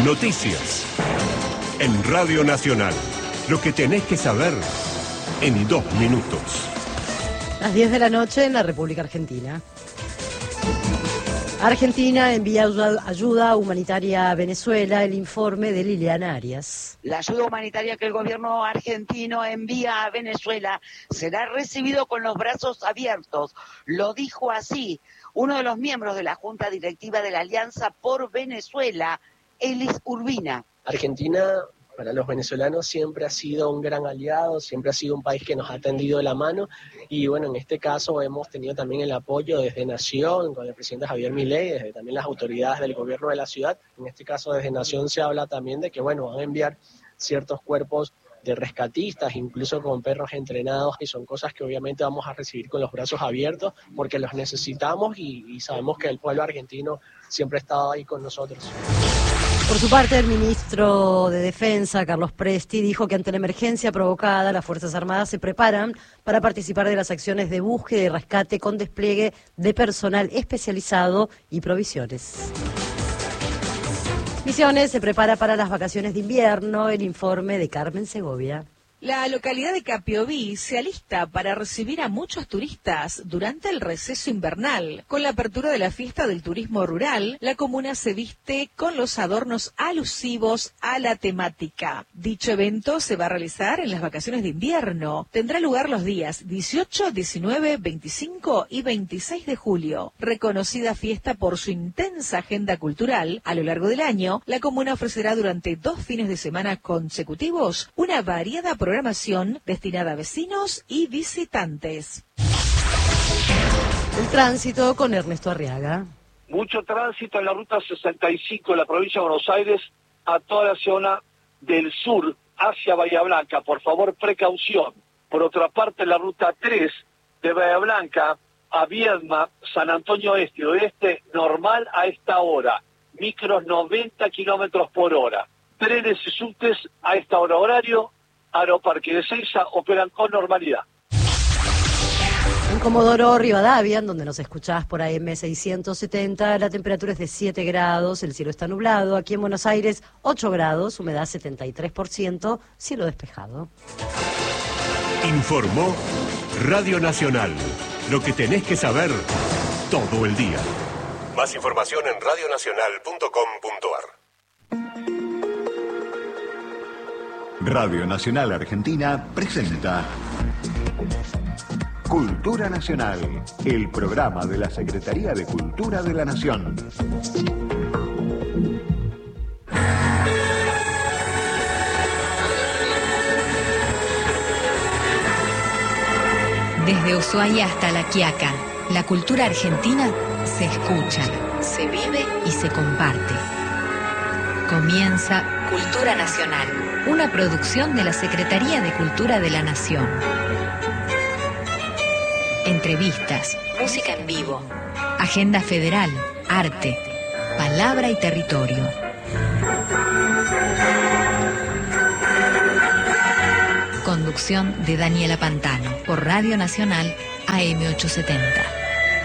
Noticias. En Radio Nacional. Lo que tenés que saber en 2 minutos. Las 10 de la noche en la República Argentina. Argentina envía ayuda humanitaria a Venezuela, el informe de Liliana Arias. La ayuda humanitaria que el gobierno argentino envía a Venezuela será recibido con los brazos abiertos. Lo dijo así uno de los miembros de la Junta Directiva de la Alianza por Venezuela, Elis Urbina. Argentina, para los venezolanos, siempre ha sido un gran aliado, siempre ha sido un país que nos ha tendido la mano y bueno, en este caso hemos tenido también el apoyo desde Nación, con el presidente Javier Milei, desde también las autoridades del gobierno de la ciudad. En este caso desde Nación se habla también de que bueno, van a enviar ciertos cuerpos de rescatistas, incluso con perros entrenados, y son cosas que obviamente vamos a recibir con los brazos abiertos porque los necesitamos y sabemos que el pueblo argentino siempre ha estado ahí con nosotros. Por su parte, el ministro de Defensa, Carlos Presti, dijo que ante la emergencia provocada, las Fuerzas Armadas se preparan para participar de las acciones de búsqueda y rescate con despliegue de personal especializado y provisiones. Misiones se prepara para las vacaciones de invierno, el informe de Carmen Segovia. La localidad de Capiobí se alista para recibir a muchos turistas durante el receso invernal. Con la apertura de la fiesta del turismo rural, la comuna se viste con los adornos alusivos a la temática. Dicho evento se va a realizar en las vacaciones de invierno. Tendrá lugar los días 18, 19, 25 y 26 de julio. Reconocida fiesta por su intensa agenda cultural, a lo largo del año, la comuna ofrecerá durante 2 fines de semana consecutivos una variada programación destinada a vecinos y visitantes. El tránsito con Ernesto Arriaga. Mucho tránsito en la ruta 65 de la provincia de Buenos Aires a toda la zona del sur hacia Bahía Blanca. Por favor, precaución. Por otra parte, la ruta 3 de Bahía Blanca a Viedma, San Antonio Este y Oeste, normal a esta hora. Micros 90 kilómetros por hora. Trenes y subtes a esta hora horario. Aeroparque de Ezeiza operan con normalidad. En Comodoro Rivadavia, en donde nos escuchás por AM 670, la temperatura es de 7 grados, el cielo está nublado. Aquí en Buenos Aires, 8 grados, humedad 73%, cielo despejado. Informó Radio Nacional. Lo que tenés que saber todo el día. Más información en radionacional.com.ar. Radio Nacional Argentina presenta Cultura Nacional, el programa de la Secretaría de Cultura de la Nación. Desde Ushuaia hasta La Quiaca, la cultura argentina se escucha, se vive y se comparte. Comienza Cultura Nacional, una producción de la Secretaría de Cultura de la Nación. Entrevistas, música en vivo, agenda federal, arte, palabra y territorio. Conducción de Daniela Pantano por Radio Nacional AM 870.